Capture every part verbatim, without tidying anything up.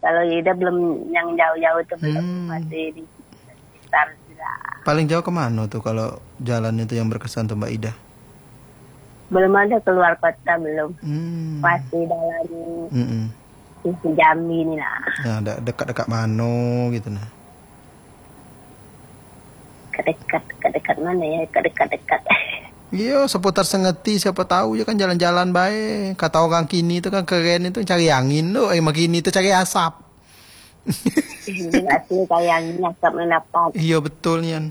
Kalau Ida belum yang jauh-jauh itu belum, Hmm. masih di sekitar lah. Paling jauh kemana tuh kalau jalan itu yang berkesan tuh Mbak Ida? Belum ada keluar kota belum. Hmm. Masih dalam Mm-mm. sisi Jambi nih lah. Nah, de- dekat-dekat Mano gitu nah. Dekat, dekat mana ya? Dekat-dekat. Iya, seputar Sengeti siapa tahu ya kan jalan-jalan baik. Kata orang kini itu kan keren itu cari angin tuh, eh kini itu cari asap. Ini asli kayak nyasap mendapat. Iya betul Nian.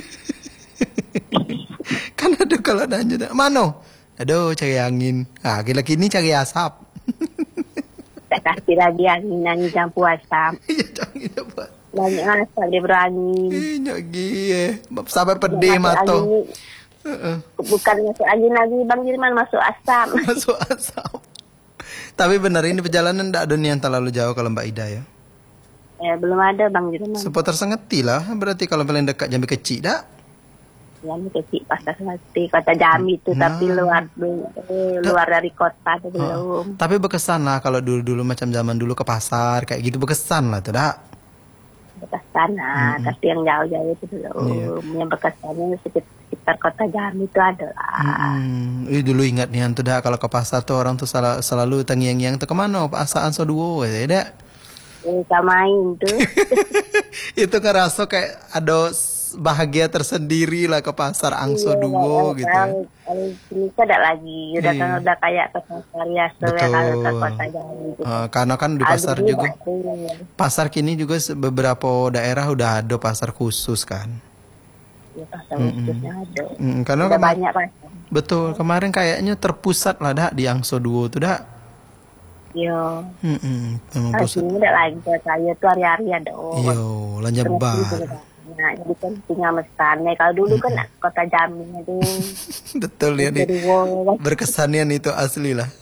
Kan ada kalau nanya, Mano? Aduh cari angin. Ah, gila kini cari asap. Tak kasih lagi angin, angin campur asap. Iya angin apa? Banyak asap dia berangin. Iya gie. Sampai pedih mato. Uh-uh. Bukan masuk angin lagi Bang Firman, masuk asap. Masuk asap. Tapi benar ini perjalanan tidak ada yang terlalu jauh kalau Mbak Ida ya. Ya belum ada Bang Firman. Seputar Sengeti lah. Berarti kalau paling dekat Jambi kecil dak? Jambi kecil pasar Sengeti, kota Jambi itu Nah. tapi luar eh, luar dari kota itu belum. Oh. Tapi berkesan lah kalau dulu-dulu macam zaman dulu ke pasar kayak gitu berkesan lah tuh dak. Berkesan nah, Mm-mm. tapi yang jauh-jauh itu belum. Iya. Yang berkesannya sekitar, sekitar kota Jambi itu ada lah. Hmm, Ih, dulu ingat nih tuh dak kalau ke pasar tuh orang tuh selalu, selalu tengiang-yang tuh kemana pasaan so duo ya dak. Eh, main tuh. Itu ngerasa kayak ada bahagia tersendiri lah ke pasar Angso Iya, Duo kalau- gitu. Kalau kalau sini kan ada lagi, udah Iya. kan udah kayak ke pasar ya, Betul. kalau ke kota Jambi itu. Eh, karena kan di pasar Aduh, juga aduh. pasar kini juga se- beberapa daerah udah ada pasar khusus kan. Ya, pasar khususnya ada. Mm, karena Udah kema- banyak pasar. betul kemarin kayaknya terpusat lah dak di Angso Duo tuh dak. Yo, Mm-mm, memang kalau pusat. sini udah lagi ke saya tuh hari-hari ada. Oh, Yo, lanjebar. Nah, jadi kan punya mesannya. Kalau dulu kan kota Jambi itu. Betul ya nih. Jadi wow. Berkesanian itu asli lah.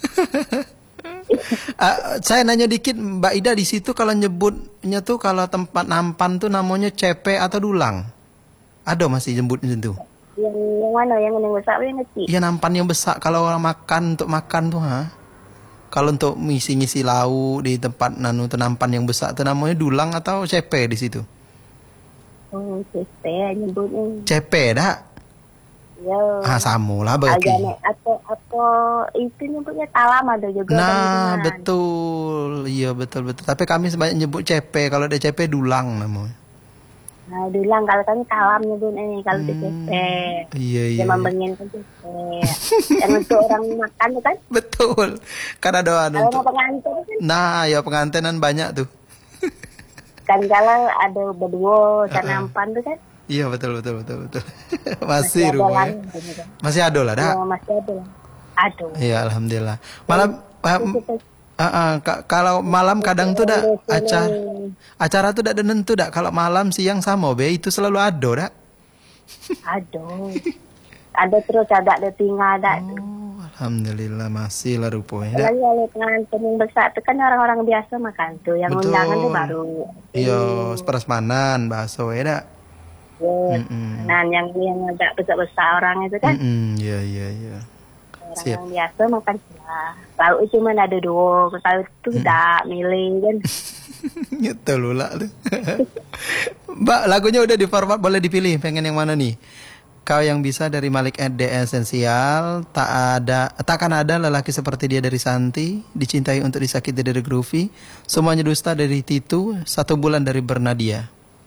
Ah, saya nanya dikit Mbak Ida di situ kalau nyebutnya tuh kalau tempat nampan tuh namanya C P atau dulang? Ada masih nyebutnya itu? Yang, yang mana? Yang yang besar yang kecil? Iya nampan yang besar kalau orang makan untuk makan tuh ha. Kalau untuk ngisi-ngisi lauk di tempat nanu tuh nampan yang besar tuh namanya dulang atau C P di situ? Oh, C P nyebutnya. C P dah. Yo. Ah sama lah berarti. Agak atau atau itu nyebutnya talam ada juga. Nah Bang, betul, iya betul betul. Tapi kami sebanyak nyebut C P, kalau ada C P dulang namanya. Nah, dulang kalau kami talam nyebutnya nih kalau di C P. Iya iya. Zaman iya. bengin kan C P. Yang untuk orang makan tuh kan. Betul. Kan ada anu Kalau untuk. mau pengantin kan. Nah ya pengantinan banyak tuh. Kan kalau ada berdua canampan tuh kan. Iya betul betul betul betul. Masih ada rumahnya. lagi, gitu kan. Masih ada lah dah. Ya, masih ada lah. Aduh. Iya alhamdulillah. Malam ah, ah, ah, ka- kalau malam kadang tuh dak acara acara tuh dak ada nentu dak. Kalau malam siang sama be itu selalu ada dak. Aduh. Ada terus ada ada tinggal ada. Oh, alhamdulillah masih lah rupanya. dak. Lagi kalau pengantin yang besar itu kan orang-orang biasa makan tuh. Yang Betul. undangan tuh baru. Iya, seprasmanan bakso ya dak. Ya. Mm-mm. Nah, yang yang agak besar-besar orang itu kan. Mm-mm, iya iya iya. Orang Siap. yang biasa makan lah. Lauk cuma ada dua. Kalau itu tidak milih kan. Betul lah tuh. Mbak, lagunya udah di format boleh dipilih. Pengen yang mana nih? Kau yang bisa dari Malik Ed Esensial. Tak ada, takkan ada lelaki seperti dia dari Santi. Dicintai untuk disakiti dari Groovy. Semuanya dusta dari Titu. Satu bulan dari Bernadia.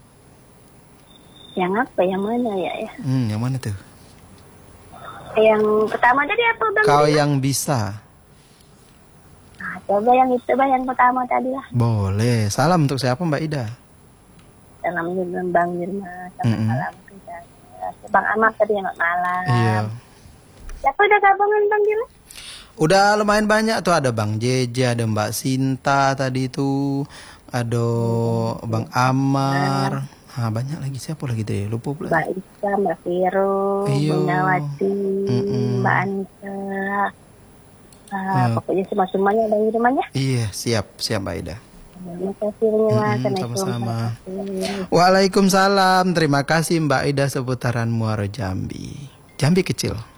Yang apa? Yang mana ya? ya? Hmm, yang mana tuh? Yang pertama tadi apa bang? Kau yang bisa. Nah, coba yang itu bang yang pertama tadi lah. Boleh. Salam untuk siapa Mbak Ida? Salam juga Bang Mirma. Sama Mm-mm. salam kita. Bang Ahmad tadi yang malam. Iya. Siapa udah gabungan Bang Mirma? Udah lumayan banyak tuh, ada Bang Jeje, ada Mbak Sinta tadi tuh, ada Bang Amar, ah banyak lagi, siapa lagi deh, lupa pula. Mbak Isa, Mbak Viro, Iya. Bunda Wati, Mm-mm. Mbak Anissa. Ah, Ya. Pokoknya semua-semuanya Bang Mirma ya. Iya, siap, siap Mbak Ida. Terima kasih Mirma. Mm-mm, Assalamualaikum. sama-sama. warahmatullahi Waalaikumsalam, terima kasih Mbak Ida seputaran Muaro Jambi. Jambi kecil.